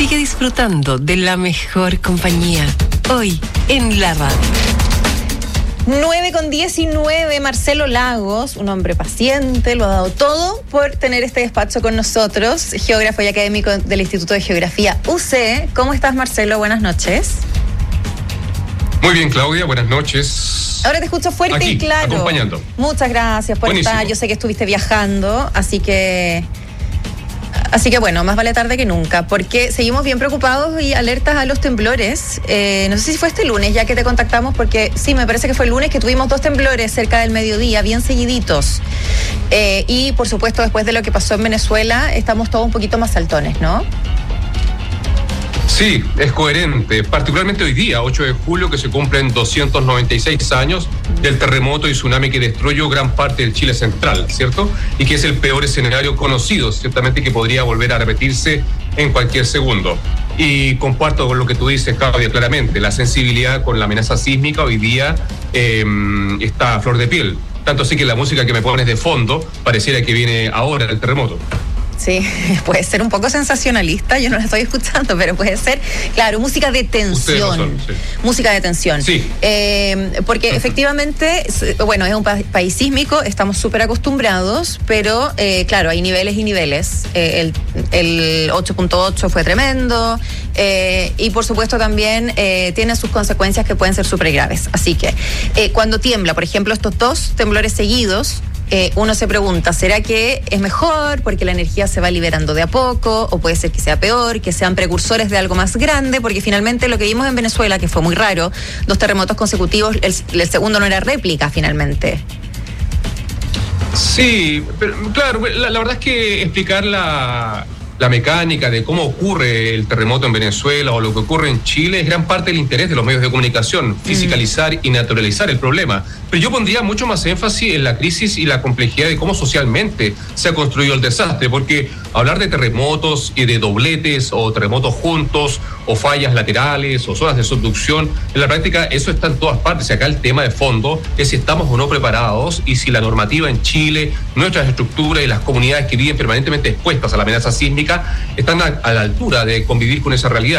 Sigue disfrutando de la mejor compañía. Hoy, en la radio. 9:19, Marcelo Lagos, un hombre paciente, lo ha dado todo por tener este despacho con nosotros, geógrafo y académico del Instituto de Geografía UC. ¿Cómo estás, Marcelo? Buenas noches. Muy bien, Claudia, buenas noches. Ahora te escucho fuerte aquí, y claro. Acompañando. Muchas gracias por estar. Yo sé que estuviste viajando, así que bueno, más vale tarde que nunca, porque seguimos bien preocupados y alertas a los temblores. No sé si fue este lunes ya que te contactamos, porque sí, me parece que fue el lunes que tuvimos 2 temblores cerca del mediodía, bien seguiditos. Y por supuesto, después de lo que pasó en Venezuela, estamos todos un poquito más saltones, ¿no? Sí, es coherente, particularmente hoy día, 8 de julio, que se cumplen 296 años del terremoto y tsunami que destruyó gran parte del Chile central, ¿cierto? Y que es el peor escenario conocido, ciertamente, que podría volver a repetirse en cualquier segundo. Y comparto con lo que tú dices, Claudia, claramente, la sensibilidad con la amenaza sísmica hoy día está a flor de piel. Tanto así que la música que me pones de fondo pareciera que viene ahora el terremoto. Sí, puede ser un poco sensacionalista, yo no la estoy escuchando, pero puede ser, claro, música de tensión. Sí. Música de tensión. Sí. Porque efectivamente, bueno, es un país sísmico, estamos súper acostumbrados, pero claro, hay niveles y niveles. El 8.8 fue tremendo y por supuesto también tiene sus consecuencias que pueden ser súper graves. Así que cuando tiembla, por ejemplo, estos 2 temblores seguidos, uno se pregunta, ¿será que es mejor porque la energía se va liberando de a poco? ¿O puede ser que sea peor, que sean precursores de algo más grande? Porque finalmente lo que vimos en Venezuela, que fue muy raro, 2 terremotos consecutivos, el segundo no era réplica finalmente. Sí, pero claro, la verdad es que explicar la mecánica de cómo ocurre el terremoto en Venezuela o lo que ocurre en Chile es gran parte del interés de los medios de comunicación, fiscalizar y naturalizar el problema. Pero yo pondría mucho más énfasis en la crisis y la complejidad de cómo socialmente se ha construido el desastre, porque hablar de terremotos y de dobletes o terremotos juntos o fallas laterales o zonas de subducción, en la práctica eso está en todas partes. Y acá el tema de fondo es si estamos o no preparados y si la normativa en Chile, nuestras estructuras y las comunidades que viven permanentemente expuestas a la amenaza sísmica están a la altura de convivir con esa realidad.